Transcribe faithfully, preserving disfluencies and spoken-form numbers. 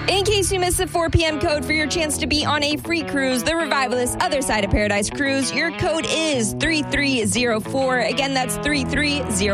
In case you missed the four p.m. code for your chance to be on a free cruise, the Revivalist Other Side of Paradise cruise, your code is three three zero four. Again, that's three three zero four.